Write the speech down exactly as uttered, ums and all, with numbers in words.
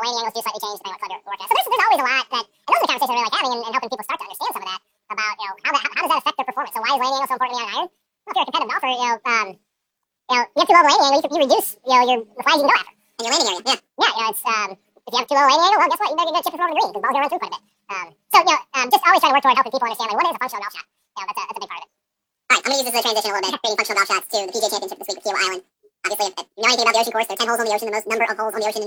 landing angles do slightly change depending on what club you're working. So there's, there's always a lot that, and those are the conversations we're really like having and, and helping people start to understand some of that about, you know, how, that, how, how does that affect their performance? So why is landing angle so important to me on iron? Well, if you're a competitive golfer, you know, um, you know, you have too low of a landing angle, you, you reduce, you know, your the flags you can go after. And your landing area, yeah. Yeah, you know, it's, um, if you have too low a landing angle, well, guess what? You're going to chip it from over the green because the ball's going to run through quite a bit. Um, so, you know, um, just always trying to work toward helping people understand, like, what is a functional golf shot? You know, that's a, that's a big part of it. All right, I'm going to use this as a transition a little bit, creating functional golf shots to the P G A Championship this week at Kiawah Island. Obviously, if you know anything about the ocean course, there are ten holes on the ocean, the most number of holes on the ocean